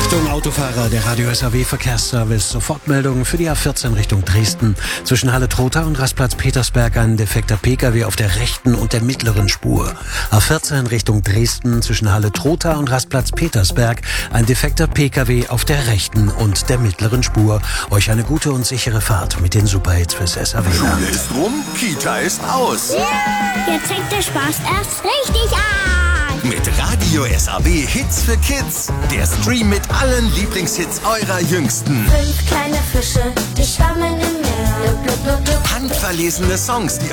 Achtung Autofahrer, der Radio SAW Verkehrsservice. Sofortmeldung für die A14 Richtung Dresden. Zwischen Halle-Trotha und Rastplatz Petersberg ein defekter Pkw auf der rechten und der mittleren Spur. A14 Richtung Dresden zwischen Halle-Trotha und Rastplatz Petersberg ein defekter Pkw auf der rechten und der mittleren Spur. Euch eine gute und sichere Fahrt mit den Superhits fürs SAW. Schule ist rum, Kita ist aus. Jetzt fängt der Spaß erst richtig an. Mit Radio SAW Hits für Kids. Der Stream mit allen Lieblingshits eurer Jüngsten. 5 kleine Fische, die schwammen im Meer. Blub, blub, blub, blub. Handverlesene Songs, die